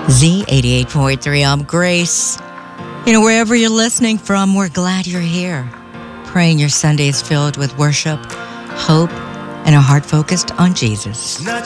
Z88.3, I'm Grace. Wherever you're listening from, we're glad you're here. Praying your Sunday is filled with worship, hope, and a heart focused on Jesus.